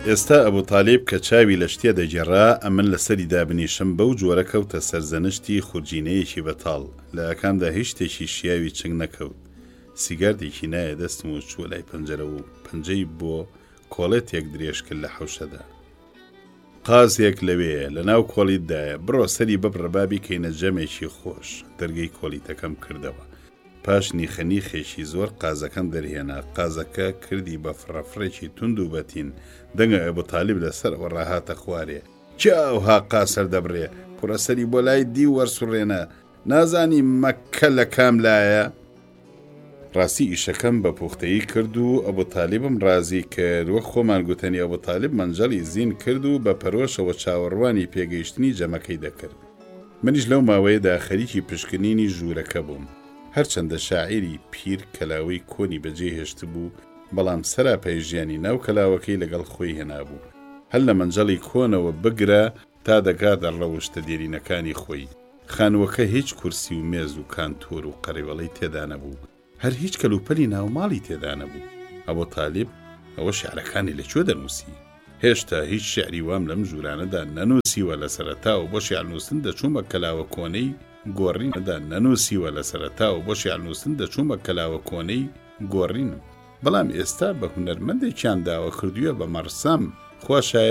ئێستا ئەبوو تاالب کە چاوی لە شتێ دەگێڕا ئەمن لەسەری دابنیشم بەو جۆرە کەوتە سەرزەنشتی خورجینەیەکی بەتاڵ لە ئەکاندا هیچ شتێکی شیاوی چنگ نەکەوت. سیگاردێکی نایە دەستم و چووە لای پەنجەرە و پەنجەی بۆ کۆڵێتێک درێژ کرد لە حەوشەدا. قازێک لەوەیە لە ناو کۆڵیتدایە، بڕۆ سەری ببڕەبابی کەینە جەمێکی خۆش. دەرگەی کۆلیتەکەم کردەوە. پاش نیخەنیخێکی زۆر قازەکەم دەرهێنا. قازەکە کردی بە فڕەفڕێکی تند و بەتین. دەنگە ئەبوو تاالب لەسەرەوە ڕاهاتە خوارێ. چاوها قاسەر دەبڕێ، کوڕەسەری بۆ لای دی وەرسوڕێنە، نازانی مەککە لە کام لایە؟ ڕاستی ئیشەکەم بە پوختەیی کرد و ئەبوو تاالبم ڕازی کرد. وەک خۆمان گوتنی ئەبوو تاالب مەنجەڵی زین کرد و بە پەرۆشەوە چاوەڕوانی پێگەیشتنی جەمەکەی دەکرد. منیش لەو ماوەیەدا خەریکی پشکنینی ژوورەکە بووم. هەرچەندە شاعیری پیر کەلاوەی کۆنی بەجێهێشت بوو، بەڵام سەراپای ژیانی ناو کەلاوەکەی لەگەڵ خۆی هێنابوو. هەر لە مەنجەڵی کۆنەوە بگرە تا دەگاتە ڕەوشتە دێرینەکانی خۆی. خانووەکە هیچ کورسی و مێز و کانتۆر و قەڕێوەڵەی تێدا نەبوو. هەر هیچ کەلوپەلی ناوماڵی تێدا نەبوو. ئەبوو تاالب ئەوە شعرەکانی لەکوێ دەنووسی؟ هێشتا هیچ شعری وام لەم ژوورانەدا نەنووسیوە لە سەرەتاوە بۆ شیعرنووسن دەچوومە کەلاوە کۆنەی گۆڕینەدا نەنووسیوە لە سەرەتاوە بۆ شیعرنووسن دەچوومە کەلاوە کۆنەی گۆڕینم. بەڵام ئێستا بە هونەرمەندێکیان داوە کردووە بە مەرسەم خۆشایە